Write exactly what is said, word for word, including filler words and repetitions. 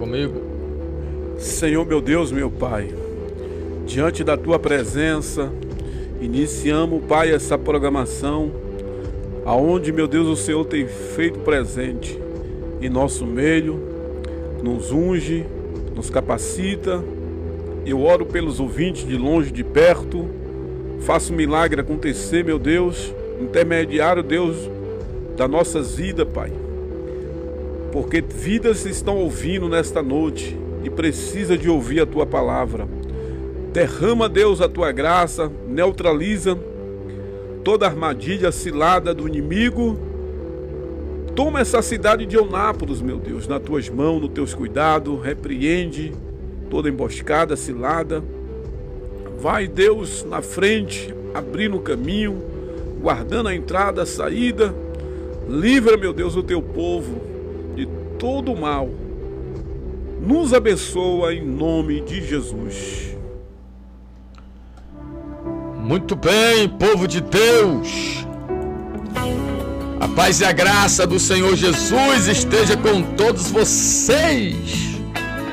comigo. Senhor meu Deus, meu Pai, diante da Tua presença, iniciamos, Pai, essa programação, aonde, meu Deus, o Senhor tem feito presente em nosso meio, nos unge, nos capacita. Eu oro pelos ouvintes de longe, de perto, faço um milagre acontecer, meu Deus, intermediário, Deus, das nossas vidas, Pai, porque vidas estão ouvindo nesta noite e precisa de ouvir a Tua palavra. Derrama, Deus, a Tua graça, neutraliza toda armadilha, cilada do inimigo. Toma essa cidade de Eunápolis, meu Deus, nas Tuas mãos, nos Teus cuidados, repreende toda emboscada, cilada. Vai, Deus, na frente, abrindo o caminho, guardando a entrada, a saída. Livra, meu Deus, o Teu povo de todo o mal. Nos abençoa em nome de Jesus. Muito bem, povo de Deus. A paz e a graça do Senhor Jesus esteja com todos vocês.